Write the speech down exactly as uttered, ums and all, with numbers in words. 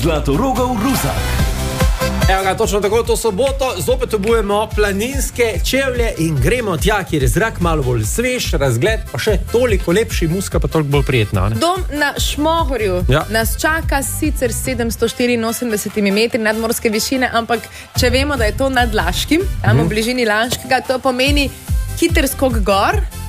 Zlatorogov Ruzak. Evo ga, točno tako, to soboto zopet obujemo planinske čevlje in gremo tja, kjer je zrak malo bolj svež, razgled pa še toliko lepši, muska pa toliko bolj prijetna. Ne? Dom na Šmohorju Ja. nas čaka sicer sedemsto štiriinosemdeset metri nadmorske višine, ampak če vemo, da je to nad Laškim, tam v bližini Laškega, to pomeni hiter skok gor,